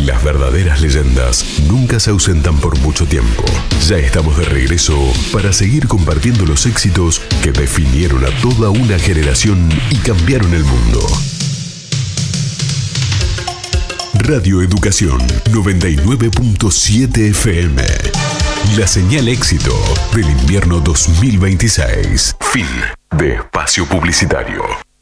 Las verdaderas leyendas nunca se ausentan por mucho tiempo. Ya estamos de regreso para seguir compartiendo los éxitos que definieron a toda una generación y cambiaron el mundo. Radio Educación 99.7 FM. La señal éxito del invierno 2026. Fin de espacio publicitario.